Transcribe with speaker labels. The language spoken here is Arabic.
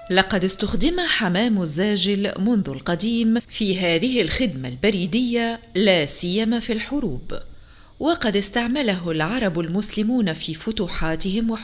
Speaker 1: لقد استخدم حمام الزاجل منذ القديم في هذه الخدمة البريدية لا سيما في الحروب، وقد استعمله العرب المسلمون في فتوحاتهم